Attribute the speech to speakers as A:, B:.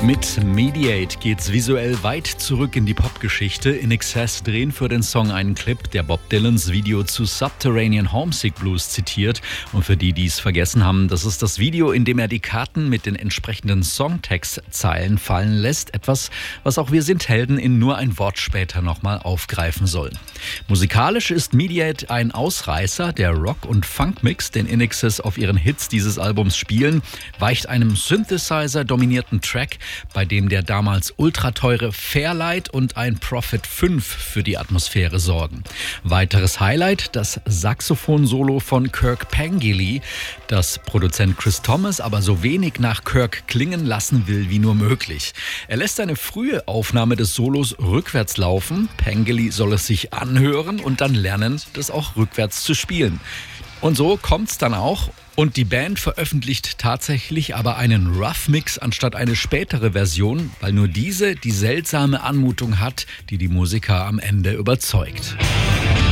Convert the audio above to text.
A: Mit Mediate geht's visuell weit zurück in die Popgeschichte. INXS drehen für den Song einen Clip, der Bob Dylans Video zu Subterranean Homesick Blues zitiert. Und für die, die es vergessen haben, das ist das Video, in dem er die Karten mit den entsprechenden Songtextzeilen fallen lässt. Etwas, was auch Wir sind Helden in nur ein Wort später nochmal aufgreifen soll. Musikalisch ist Mediate ein Ausreißer. Der Rock- und Funk-Mix, den INXS auf ihren Hits dieses Albums spielen, weicht einem Synthesizer-dominierten Track, bei dem der damals ultrateure Fairlight und ein Prophet 5 für die Atmosphäre sorgen. Weiteres Highlight, das Saxophon-Solo von Kirk Pengilly, das Produzent Chris Thomas aber so wenig nach Kirk klingen lassen will wie nur möglich. Er lässt eine frühe Aufnahme des Solos rückwärts laufen. Pengilly soll es sich anhören und dann lernen, das auch rückwärts zu spielen. Und so kommt's dann auch. Und die Band veröffentlicht tatsächlich aber einen Rough-Mix anstatt eine spätere Version, weil nur diese die seltsame Anmutung hat, die die Musiker am Ende überzeugt.